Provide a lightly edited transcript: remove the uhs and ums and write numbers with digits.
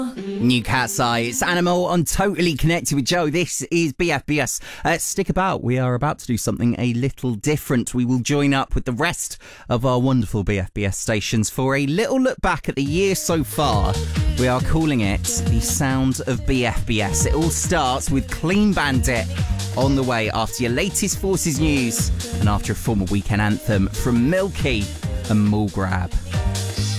New Cat's Eye, it's Animal on Totally Connected with Joe. This is BFBS. Stick about, we are about to do something a little different. We will join up with the rest of our wonderful BFBS stations for a little look back at the year so far. We are calling it the Sound of BFBS. It all starts with Clean Bandit on the way after your latest Forces news and after a former weekend anthem from Milky and Mall Grab.